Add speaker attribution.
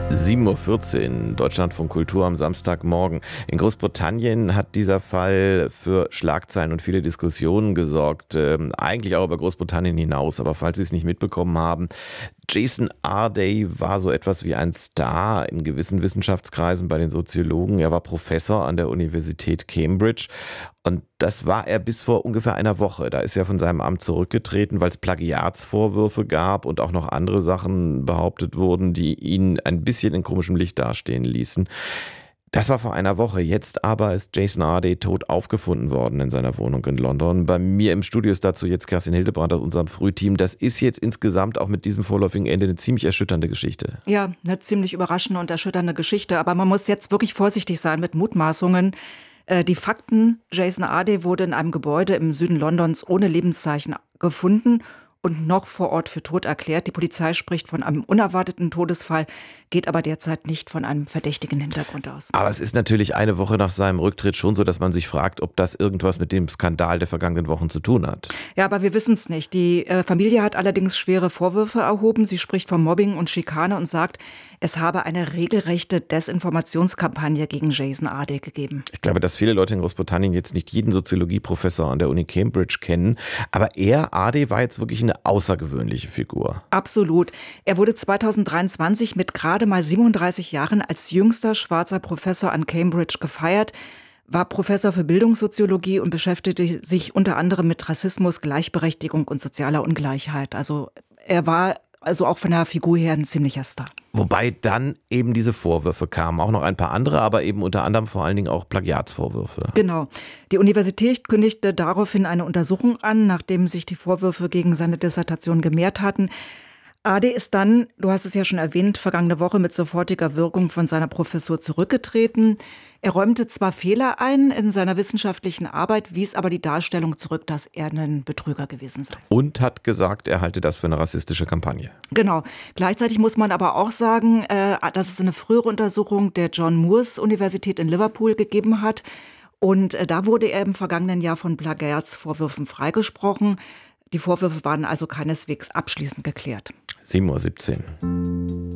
Speaker 1: 7:14 Uhr, Deutschlandfunk Kultur am Samstagmorgen. In Großbritannien hat dieser Fall für Schlagzeilen und viele Diskussionen gesorgt. Eigentlich auch über Großbritannien hinaus. Aber falls Sie es nicht mitbekommen haben, Jason Arday war so etwas wie ein Star in gewissen Wissenschaftskreisen bei den Soziologen. Er war Professor an der Universität Cambridge. Und das war er bis vor ungefähr einer Woche. Da ist er von seinem Amt zurückgetreten, weil es Plagiatsvorwürfe gab und auch noch andere Sachen behauptet wurden, die ihn ein bisschen in komischem Licht dastehen ließen. Das war vor einer Woche. Jetzt aber ist Jason Arday tot aufgefunden worden in seiner Wohnung in London. Bei mir im Studio ist dazu jetzt Kerstin Hildebrandt aus unserem Frühteam. Das ist jetzt insgesamt auch mit diesem vorläufigen Ende eine ziemlich erschütternde Geschichte.
Speaker 2: Ja, eine ziemlich überraschende und erschütternde Geschichte. Aber man muss jetzt wirklich vorsichtig sein mit Mutmaßungen. Die Fakten: Jason Arday wurde in einem Gebäude im Süden Londons ohne Lebenszeichen gefunden und noch vor Ort für tot erklärt. Die Polizei spricht von einem unerwarteten Todesfall, geht aber derzeit nicht von einem verdächtigen Hintergrund aus.
Speaker 1: Aber es ist natürlich eine Woche nach seinem Rücktritt schon so, dass man sich fragt, ob das irgendwas mit dem Skandal der vergangenen Wochen zu tun hat.
Speaker 2: Ja, aber wir wissen es nicht. Die Familie hat allerdings schwere Vorwürfe erhoben. Sie spricht von Mobbing und Schikane und sagt, es habe eine regelrechte Desinformationskampagne gegen Jason Arday gegeben.
Speaker 1: Ich glaube, dass viele Leute in Großbritannien jetzt nicht jeden Soziologieprofessor an der Uni Cambridge kennen. Aber Arday war jetzt wirklich eine außergewöhnliche Figur.
Speaker 2: Absolut. Er wurde 2023 mit gerade mal 37 Jahren als jüngster schwarzer Professor an Cambridge gefeiert, war Professor für Bildungssoziologie und beschäftigte sich unter anderem mit Rassismus, Gleichberechtigung und sozialer Ungleichheit. Also er war auch von der Figur her ein ziemlicher Star.
Speaker 1: Wobei dann eben diese Vorwürfe kamen, auch noch ein paar andere, aber eben unter anderem vor allen Dingen auch Plagiatsvorwürfe.
Speaker 2: Genau. Die Universität kündigte daraufhin eine Untersuchung an, nachdem sich die Vorwürfe gegen seine Dissertation gemehrt hatten. Arday ist dann, du hast es ja schon erwähnt, vergangene Woche mit sofortiger Wirkung von seiner Professur zurückgetreten. Er räumte zwar Fehler ein in seiner wissenschaftlichen Arbeit, wies aber die Darstellung zurück, dass er ein Betrüger gewesen sei.
Speaker 1: Und hat gesagt, er halte das für eine rassistische Kampagne.
Speaker 2: Genau. Gleichzeitig muss man aber auch sagen, dass es eine frühere Untersuchung der John Moores Universität in Liverpool gegeben hat. Und da wurde er im vergangenen Jahr von Plagiatsvorwürfen freigesprochen. Die Vorwürfe waren also keineswegs abschließend geklärt.
Speaker 1: 7:17 Uhr.